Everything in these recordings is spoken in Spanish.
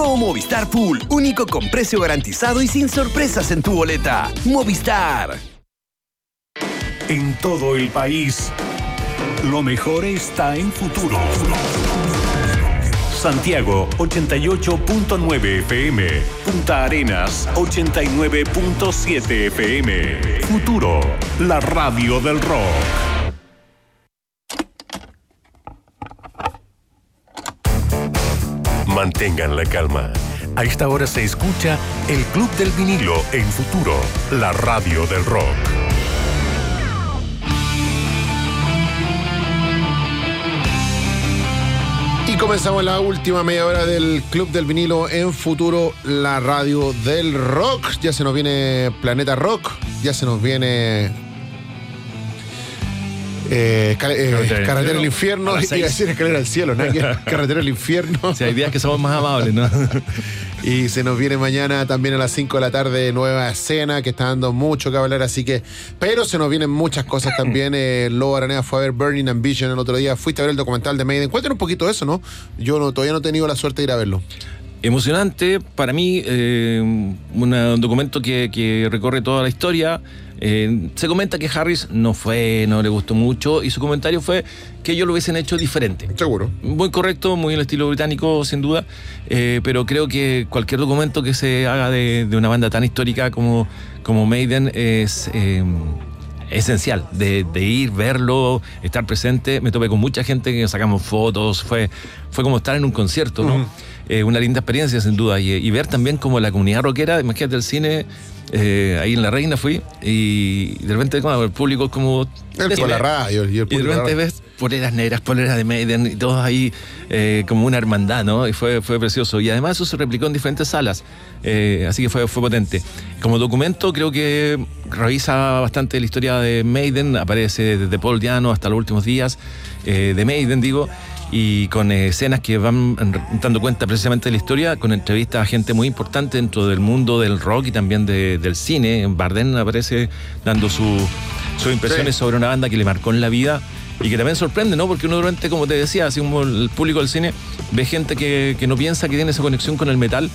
Nuevo Movistar Full, único con precio garantizado y sin sorpresas en tu boleta. Movistar. En todo el país, lo mejor está en Futuro. Santiago 88.9 FM, Punta Arenas 89.7 FM. Futuro, la radio del rock. Mantengan la calma. A esta hora se escucha el Club del Vinilo en Futuro, la radio del rock. Y comenzamos la última media hora del Club del Vinilo en Futuro, la radio del rock. Ya se nos viene Planeta Rock, ya se nos viene Carretera del Infierno, iba a decir Escalera al Cielo, ¿no? Carretera del Infierno. Sí, hay días que somos más amables, ¿no? Y se nos viene mañana también a las 5 de la tarde Nueva Escena, que está dando mucho que hablar, así que... Pero se nos vienen muchas cosas también. Lobo Araneda fue a ver Burning Ambition el otro día. Fuiste a ver el documental de Maiden. Cuéntanos un poquito de eso, ¿no? Yo todavía no he tenido la suerte de ir a verlo. Emocionante, para mí, un documento que recorre toda la historia. Se comenta que Harris no le gustó mucho, y su comentario fue que ellos lo hubiesen hecho diferente. Seguro. Muy correcto, muy en el estilo británico, sin duda, pero creo que cualquier documento que se haga de una banda tan histórica como Maiden es esencial, de ir, verlo, estar presente. Me topé con mucha gente que sacamos fotos, fue como estar en un concierto, ¿no? Una linda experiencia, sin duda, y ver también como la comunidad rockera, imagínate el cine. Ahí en La Reina fui, y de repente el público es como... Por la radio. Y de repente ves poleras negras, poleras de Maiden, y todos ahí como una hermandad, ¿no? Y fue precioso. Y además eso se replicó en diferentes salas, así que fue potente. Como documento creo que revisa bastante la historia de Maiden, aparece desde Paul Diano hasta los últimos días de Maiden, digo, y con escenas que van dando cuenta precisamente de la historia, con entrevistas a gente muy importante dentro del mundo del rock y también del cine. Bardem aparece dando sus impresiones sobre una banda que le marcó en la vida y que también sorprende, ¿no? Porque uno durante, como te decía, así como el público del cine ve gente que no piensa que tiene esa conexión con el metal,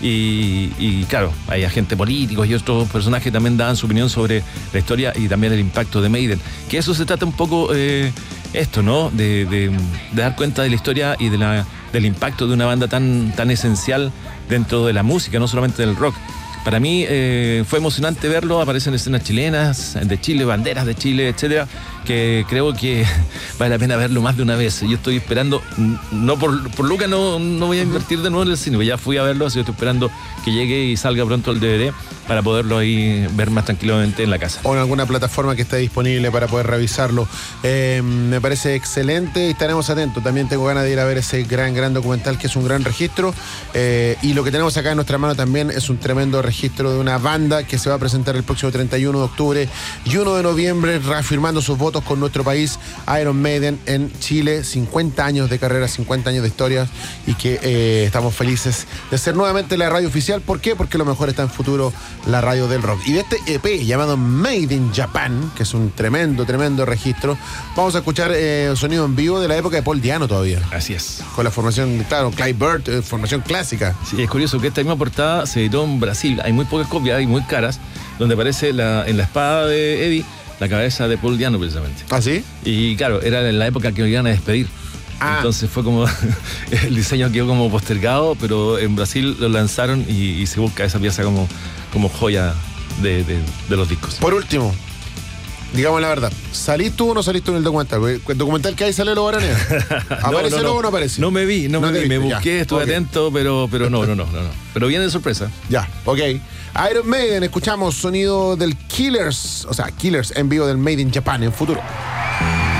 y claro, hay agentes políticos y otros personajes que también daban su opinión sobre la historia y también el impacto de Maiden, que eso se trata un poco esto, ¿no? De dar cuenta de la historia y del impacto de una banda tan esencial dentro de la música, no solamente del rock. Para mí fue emocionante verlo. Aparecen escenas chilenas, de Chile, banderas de Chile, etcétera, que creo que vale la pena verlo más de una vez. Yo estoy esperando, no por Lucas no voy a invertir de nuevo en el cine, ya fui a verlo, así que estoy esperando que llegue y salga pronto el DVD para poderlo ahí ver más tranquilamente en la casa. O en alguna plataforma que esté disponible para poder revisarlo. Me parece excelente y estaremos atentos. También tengo ganas de ir a ver ese gran documental, que es un gran registro. Y lo que tenemos acá en nuestra mano también es un tremendo registro de una banda que se va a presentar el próximo 31 de octubre y 1 de noviembre, reafirmando sus votos con nuestro país, Iron Maiden en Chile. 50 años de carrera, 50 años de historia, y que estamos felices de ser nuevamente la radio oficial. ¿Por qué? Porque lo mejor está en Futuro, la radio del rock. Y de este EP llamado Made in Japan, que es un tremendo registro, vamos a escuchar sonido en vivo de la época de Paul Diano todavía. Así es. Con la formación, claro, Clive Bird, formación clásica. Sí, es curioso que esta misma portada se editó en Brasil. Hay muy pocas copias y muy caras, donde aparece en la espada de Eddie la cabeza de Paul Diano, precisamente. ¿Ah, sí? Y claro, era en la época que lo iban a despedir. Entonces fue como el diseño quedó como postergado, pero en Brasil lo lanzaron y se busca esa pieza como joya de los discos. Por último, digamos la verdad, ¿salís tú o no salís tú en el documental? El documental que hay sale Lobo Araneda. ¿Aparece Lobo o no aparece? No me vi, me busqué, estuve atento, pero no. Pero viene de sorpresa. Ya, ok. Iron Maiden, escuchamos sonido del Killers, o sea, Killers en vivo del Made in Japan en Futuro.